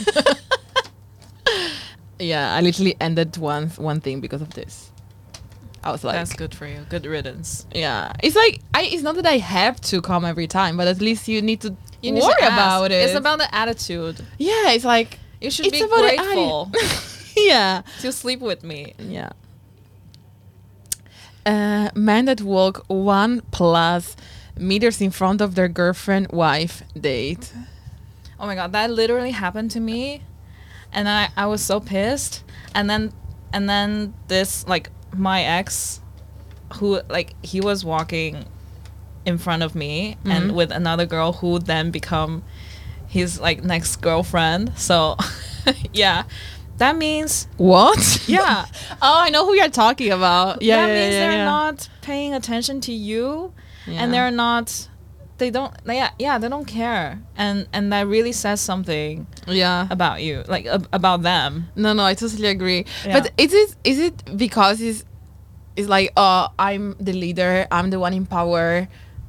Yeah, I literally ended one thing because of this. I was like, That's good for you. Good riddance. yeah. It's like it's not that I have to come every time, but at least you need to You need to worry ask. about it. It's about the attitude. Yeah, it's like You should it's be about the grateful yeah. to sleep with me. Yeah. Men that walk 1+ meters in front of their girlfriend, wife, date. Oh my god, that literally happened to me, and I was so pissed. And then this, like, my ex, who, like, he was walking in front of me and with another girl who then become his, like, next girlfriend. So yeah, that means What? yeah. Oh, I know who you're talking about. Yeah, that yeah, means yeah, they're yeah. not paying attention to you, Yeah. and they're not. They don't. They don't care, and that really says something Yeah. about you, like about them. No, I totally agree. Yeah. But is it because it's like, oh, I'm the leader, I'm the one in power,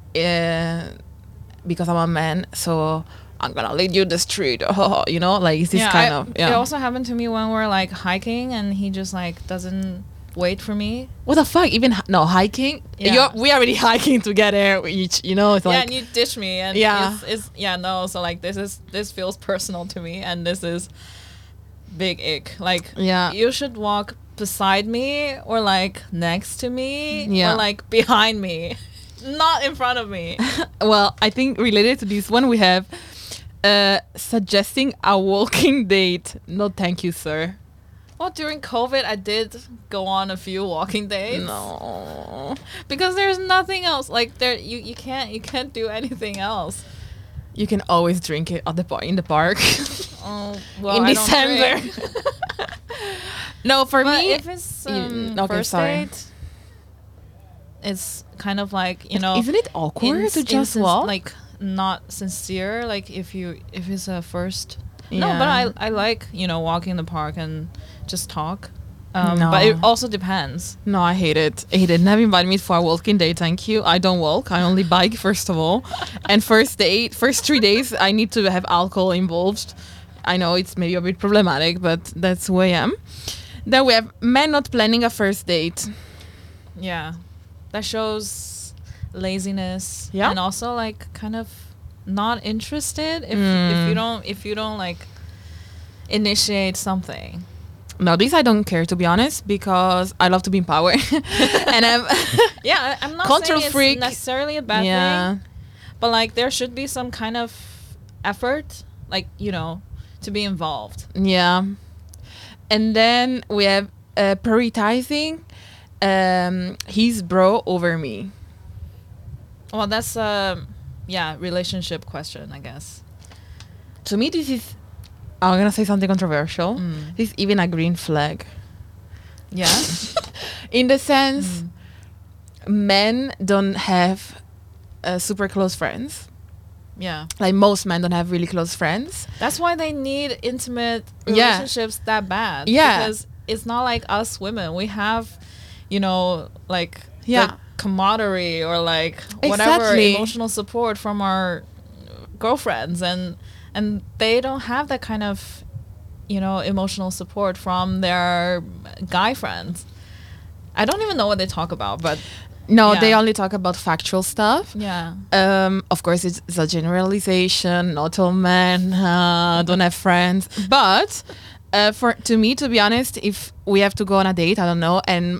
because I'm a man, so I'm gonna lead you the street. You know, like it's this It also happened to me when we're like hiking, and he just like doesn't wait for me. What the fuck? Even hiking? Yeah. We already hiking together. Each, you know, it's like, And you ditch me, and Yeah. it's no. So like this feels personal to me, and this is big ick. Like, Yeah. you should walk beside me or like next to me Yeah. or like behind me, not in front of me. Well, I think related to this one we have suggesting a walking date. No, thank you, sir. Well, during COVID, I did go on a few walking dates. No. Because there's nothing else. Like there, you can't do anything else. You can always drink it at in the park. Oh, well, In I don't December. drink. No, for But me, if it's okay, first sorry. date, it's kind of like, you know, isn't it awkward to just walk? like not sincere. Like if it's a first. No, Yeah. but I like, you know, walking in the park and just talk. No. But it also depends. No, I hate it. Never invite me for a walking day, thank you. I don't walk. I only bike, first of all. And first 3 days, I need to have alcohol involved. I know it's maybe a bit problematic, but that's who I am. Then we have men not planning a first date. Yeah, that shows laziness. Yeah. And also like kind of not interested if you don't like initiate something. No, this I don't care, to be honest, because I love to be in power. And I'm Yeah, I'm not Control saying freak. it's necessarily a bad yeah. thing, but like there should be some kind of effort, like, you know, to be involved. Yeah. And then we have prioritizing his bro over me. Well, that's relationship question, I guess. To me, this is, I'm going to say something controversial. This is even a green flag. Yeah. In the sense, men don't have super close friends. Yeah. Like most men don't have really close friends. That's why they need intimate Yeah. relationships that bad. Yeah. Because it's not like us women. We have, you know, like Yeah. the camaraderie or like whatever Exactly. emotional support from our girlfriends, and they don't have that kind of, you know, emotional support from their guy friends. I don't even know what they talk about, but No, Yeah. they only talk about factual stuff. yeah. Of course, it's a generalization. Not all men don't have friends. But to me, to be honest, if we have to go on a date, I don't know, and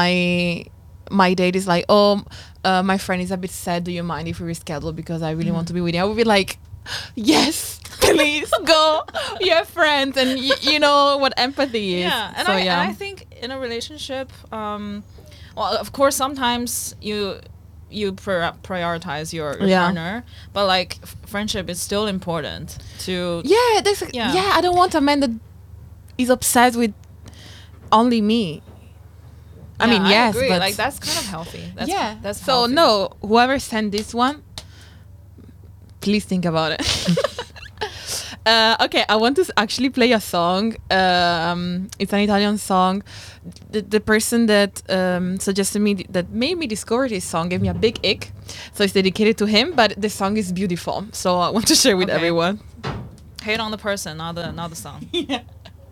my date is like, my friend is a bit sad. Do you mind if we reschedule because I really want to be with you? I would be like, yes, please go. We have friends, and you know what empathy is. Yeah, and So, and I think in a relationship, well, of course, sometimes you prioritize your Yeah. partner, but like friendship is still important to. Yeah, Yeah. I don't want a man that is obsessed with only me. I mean, yes, agree. but like that's kind of healthy. That's so healthy. no, whoever sent this one, please think about it. Okay, I want to actually play a song. It's an Italian song. The person that suggested me, that made me discover this song, gave me a big ick. So it's dedicated to him, but the song is beautiful. So I want to share with Okay. everyone. hate on the person, not the song. Yeah.